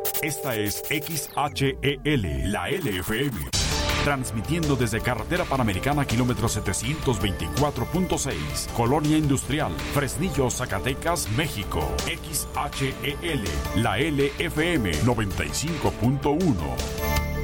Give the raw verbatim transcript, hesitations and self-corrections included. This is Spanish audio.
Esta es X H E L, la L F M. Transmitiendo desde Carretera Panamericana, kilómetro setecientos veinticuatro punto seis, Colonia Industrial, Fresnillo, Zacatecas, México. X H E L, la L F M noventa y cinco punto uno.